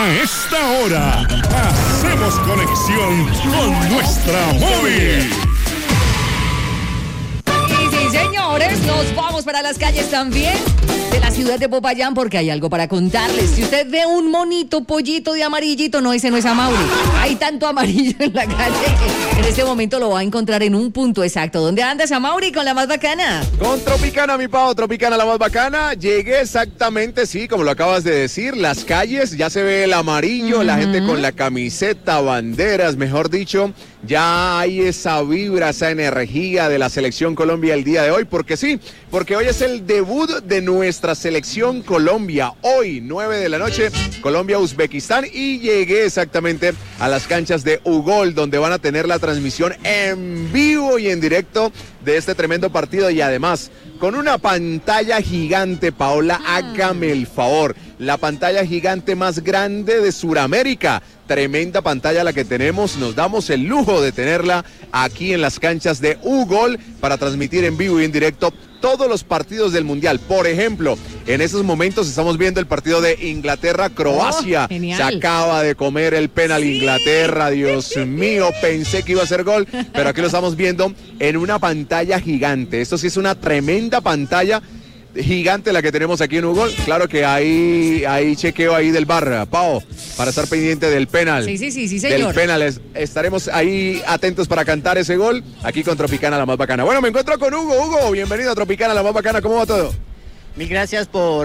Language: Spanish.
A esta hora, hacemos conexión con nuestra móvil. Y sí, señores, nos vamos para las calles también de la ciudad de Popayán porque hay algo para contarles. Si usted ve un monito, pollito de amarillito, no, ese no es Amaury. Hay tanto amarillo en la calle que en este momento lo va a encontrar en un punto exacto. ¿Dónde andas, Amaury, con la más bacana? Con Tropicana, mi pavo, Tropicana la más bacana. Llegué exactamente, sí, como lo acabas de decir, las calles, ya se ve el amarillo, la gente con la camiseta, banderas, mejor dicho, ya hay esa vibra, esa energía de la selección Colombia el día de hoy, porque sí, porque hoy es el debut de nuestra selección Colombia. Hoy, 9 de la noche, Colombia-Uzbekistán, y llegué exactamente a las canchas de Ugol, donde van a tener la transmisión en vivo y en directo de este tremendo partido, y además con una pantalla gigante, Paola, hágame el favor, la pantalla gigante más grande de Sudamérica. Tremenda pantalla la que tenemos, nos damos el lujo de tenerla aquí en las canchas de Ugol para transmitir en vivo y en directo todos los partidos del Mundial. Por ejemplo, en esos momentos estamos viendo el partido de Inglaterra-Croacia. Se acaba de comer el penal Inglaterra, Dios mío, pensé que iba a ser gol, pero aquí lo estamos viendo en una pantalla gigante. Esto sí es una tremenda pantalla gigante la que tenemos aquí en Ugol. Claro que hay chequeo ahí del VAR, Pao, para estar pendiente del penal. Sí, señor. Del penal, estaremos ahí atentos para cantar ese gol, aquí con Tropicana la más bacana. Bueno, me encuentro con Hugo. Hugo, bienvenido a Tropicana la más bacana, ¿cómo va todo? Mil gracias por